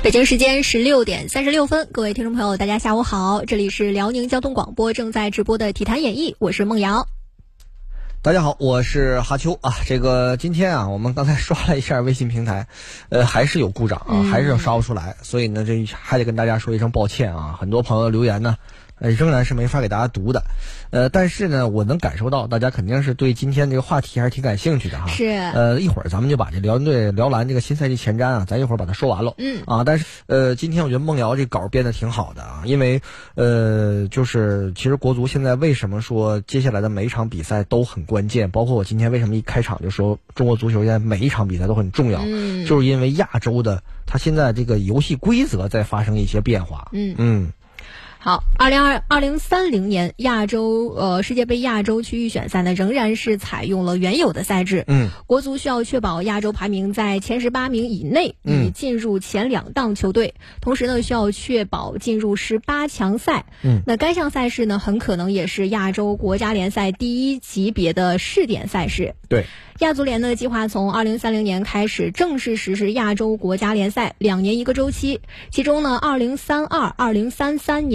北京时间16:36，各位听众朋友，大家下午好，这里是辽宁交通广播正在直播的体坛演绎，我是孟瑶。 大家好，我是哈秋啊。今天啊，我们刚才刷了一下微信平台，还是有故障啊，还是刷不出来，所以呢，这还得跟大家说一声抱歉啊。很多朋友留言呢，仍然是没法给大家读的，但是呢，我能感受到大家肯定是对今天这个话题还是挺感兴趣的哈。 是。 一会儿咱们就把这辽宁队辽篮这个新赛季前瞻啊，咱一会儿把它说完了。但是今天我觉得孟瑶这稿编得挺好的啊，因为就是其实国足现在为什么说接下来的每一场比赛都很关键，包括我今天为什么一开场就说中国足球现在每一场比赛都很重要，就是因为亚洲的它现在这个游戏规则在发生一些变化。 好，2030年亚洲世界杯亚洲区预选赛呢，仍然是采用了原有的赛制。国足需要确保亚洲排名在前18名以内，以进入前2档球队。同时呢，需要确保进入18强赛。那该项赛事呢，很可能也是亚洲国家联赛第1级别的试点赛事。 对。 亚足联呢计划从2030年开始正式实施亚洲国家联赛，2年1个周期，其中呢2032、2033年